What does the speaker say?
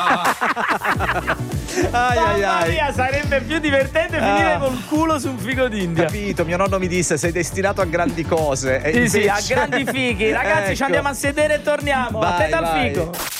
Mamma mia, sarebbe più divertente finire col culo su un figo d'India. Capito, mio nonno mi disse sei destinato a grandi cose. Sì, a grandi fighi. Ragazzi, ci Ecco. andiamo a sedere e torniamo. Vai, Attenta al vai. figo.